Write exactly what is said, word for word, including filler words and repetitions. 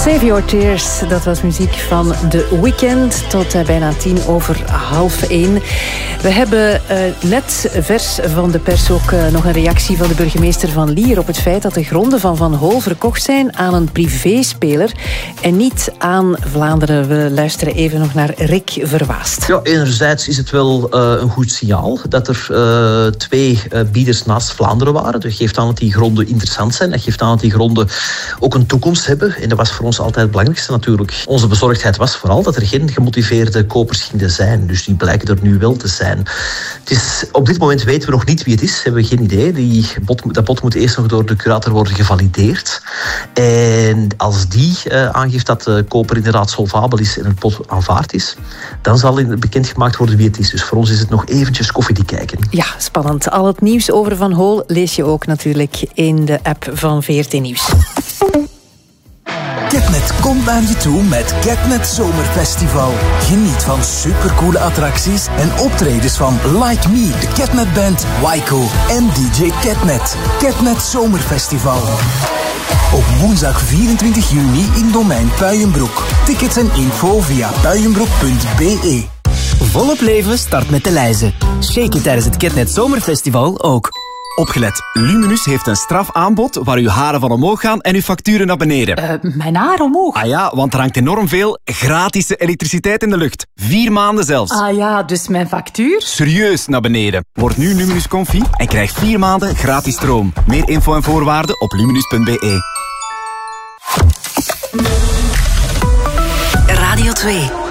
Save Your Tears, dat was muziek van The Weeknd tot uh, bijna tien over half één. We hebben uh, net vers van de pers ook uh, nog een reactie van de burgemeester van Lier op het feit dat de gronden van Van Hol verkocht zijn aan een privéspeler en niet aan Vlaanderen. We luisteren even nog naar Rick Verwaast. Ja, enerzijds is het wel uh, een goed signaal dat er uh, twee uh, bieders naast Vlaanderen waren. Dat geeft aan dat die gronden interessant zijn. Dat geeft aan dat die gronden ook een toekomst hebben. En dat was voor ons altijd het belangrijkste natuurlijk. Onze bezorgdheid was vooral dat er geen gemotiveerde kopers gingen zijn. Dus die blijken er nu wel te zijn. Het is, op dit moment weten we nog niet wie het is. Hebben we geen idee. Die bod, dat bod moet eerst nog door de curator worden gevalideerd. En als die uh, aangeeft dat de koper inderdaad solvabel is en het bod aanvaard is, dan zal bekendgemaakt worden wie het is. Dus voor ons is het nog eventjes koffiedik kijken. Ja, spannend. Al het nieuws over Van Hol lees je ook natuurlijk in de app van V R T Nieuws. Ketnet komt naar je toe met Ketnet Zomerfestival. Geniet van supercoole attracties en optredens van Like Me, de Ketnet Band, Waiko en D J Ketnet. Ketnet Zomerfestival. Op woensdag vierentwintig juni in domein Puijenbroek. Tickets en info via puijenbroek punt b e. Volop leven start met de lijzen. Shake it tijdens het Ketnet Zomerfestival ook. Opgelet, Luminus heeft een strafaanbod waar uw haren van omhoog gaan en uw facturen naar beneden. Uh, mijn haar omhoog? Ah ja, want er hangt enorm veel gratis elektriciteit in de lucht. Vier maanden zelfs. Ah ja, dus mijn factuur? Serieus naar beneden. Word nu Luminus Comfy en krijg vier maanden gratis stroom. Meer info en voorwaarden op luminus punt b e. Radio twee.